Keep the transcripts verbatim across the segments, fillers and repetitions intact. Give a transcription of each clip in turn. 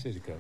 says it goes.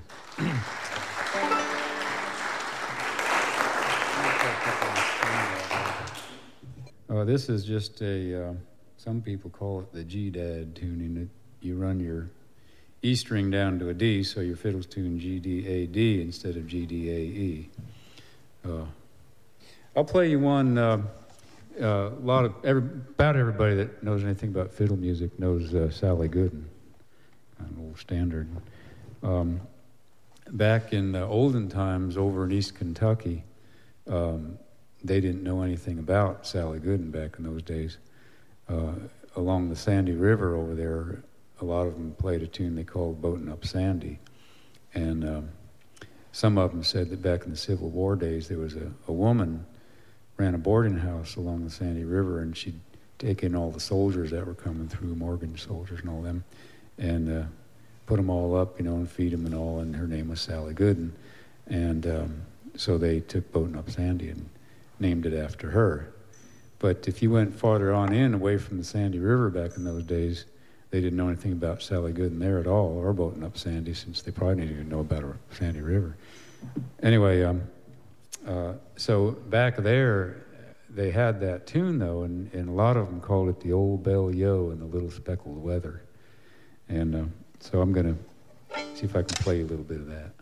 Uh, this is just a, uh, some people call it the G-Dad tuning. It, you run your E string down to a D, so your fiddle's tuned G D A D instead of G D A E. Uh, I'll play you one. Uh, uh, a lot of every, about everybody that knows anything about fiddle music knows uh, Sally Gooden, an old standard. Um, back in the olden times, over in East Kentucky, um, they didn't know anything about Sally Gooden back in those days. Uh, along the Sandy River over there, a lot of them played a tune they called Boatin' Up Sandy. And um, some of them said that back in the Civil War days, there was a, a woman ran a boarding house along the Sandy River, and she'd take in all the soldiers that were coming through, Morgan soldiers and all them, and uh, put them all up, you know, and feed them and all, and her name was Sally Gooden. And um, so they took Boatin' Up Sandy and named it after her. But if you went farther on in, away from the Sandy River back in those days, they didn't know anything about Sally Gooden there at all, or Boatin' Up Sandy, since they probably didn't even know about her Sandy River. Anyway, um, uh, so back there, they had that tune, though, and, and a lot of them called it the Old Bell Yo and the Little Speckled Weather. And uh, so I'm going to see if I can play you a little bit of that.